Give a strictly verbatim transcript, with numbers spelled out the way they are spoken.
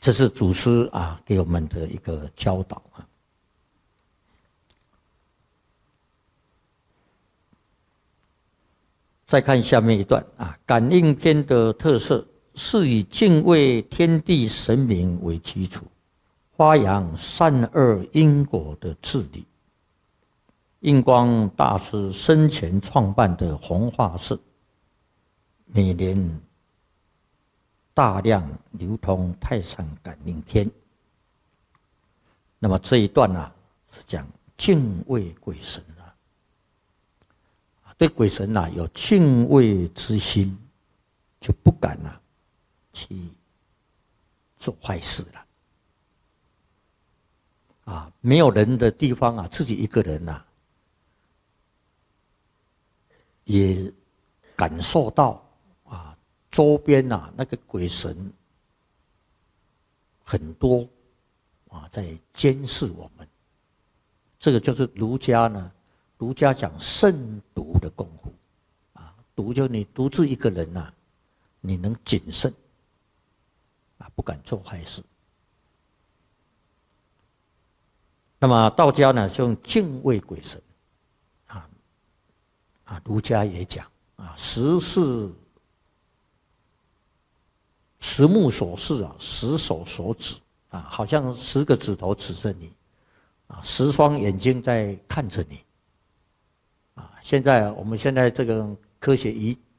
这是祖师啊给我们的一个教导啊。再看下面一段啊，感应篇的特色是以敬畏天地神明为基础，发扬善恶因果的治理。印光大师生前创办的弘化寺，每年大量流通太上感应篇。那么这一段啊，是讲敬畏鬼神啊，对鬼神啊有敬畏之心，就不敢啊去做坏事了。啊，没有人的地方啊，自己一个人啊，也感受到啊，周边啊那个鬼神很多啊，在监视我们。这个就是儒家呢，儒家讲慎独的功夫啊，独就你独自一个人呐、啊，你能谨慎啊，不敢做坏事。那么道家呢，就用敬畏鬼神啊啊，儒家也讲啊，十是十目所视啊，十手所指啊，好像十个指头指着你啊，十双眼睛在看着你啊。现在我们现在这个科学仪